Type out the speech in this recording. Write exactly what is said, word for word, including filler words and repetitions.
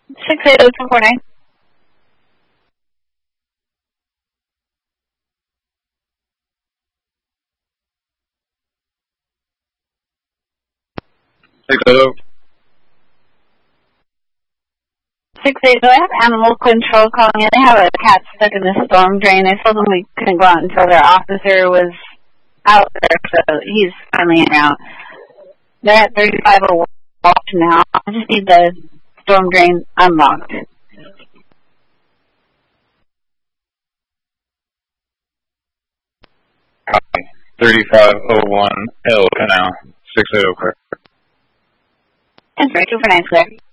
six eight zero two four nine. six eight zero. six eight zero, I have animal control calling in. They have a cat stuck in the storm drain. I told them we couldn't go out until their officer was out there, so he's finally in out. They're at thirty-five oh one now. I just need the storm drain unlocked. Copy. thirty-five oh one L Canal. six eight zero, correct. That's right, two four nine, clear.